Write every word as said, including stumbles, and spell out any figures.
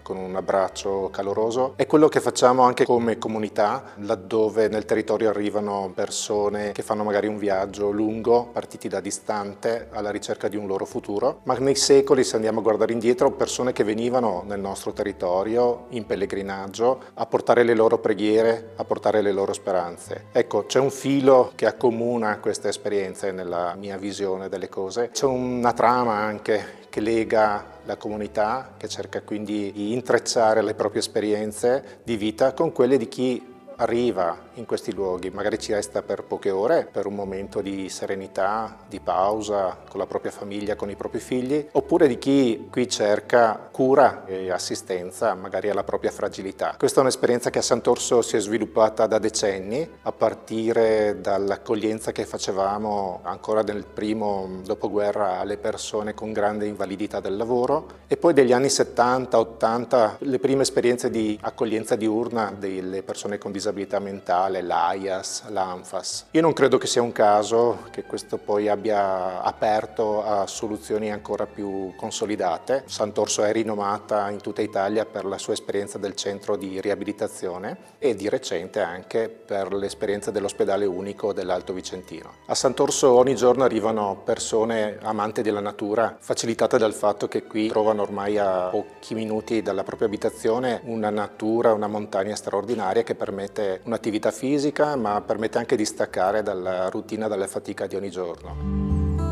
con un abbraccio caloroso. È quello che facciamo anche come comunità, laddove nel territorio arrivano persone che fanno magari un viaggio lungo, partiti da distante, alla ricerca di un loro futuro, ma nei secoli, se andiamo a guardare indietro, persone che venivano nel nostro territorio in pellegrinaggio a portare le loro preghiere, a portare le loro speranze. Ecco, c'è un filo che accomuna queste esperienze nella mia visione delle cose. C'è una trama anche che lega la comunità, che cerca quindi di intrecciare le proprie esperienze di vita con quelle di chi arriva in questi luoghi, magari ci resta per poche ore, per un momento di serenità, di pausa con la propria famiglia, con i propri figli, oppure di chi qui cerca cura e assistenza magari alla propria fragilità. Questa è un'esperienza che a Sant'Orso si è sviluppata da decenni, a partire dall'accoglienza che facevamo ancora nel primo dopoguerra alle persone con grande invalidità del lavoro, e poi degli anni settanta ottanta le prime esperienze di accoglienza diurna delle persone con disabilità mentale, l'A I A S, l'ANFAS. Io non credo che sia un caso che questo poi abbia aperto a soluzioni ancora più consolidate. Sant'Orso è rinomata in tutta Italia per la sua esperienza del centro di riabilitazione e di recente anche per l'esperienza dell'ospedale unico dell'Alto Vicentino. A Sant'Orso ogni giorno arrivano persone amanti della natura, facilitate dal fatto che qui trovano ormai a pochi minuti dalla propria abitazione una natura, una montagna straordinaria che permette un'attività fisica, ma permette anche di staccare dalla routine, dalla fatica di ogni giorno.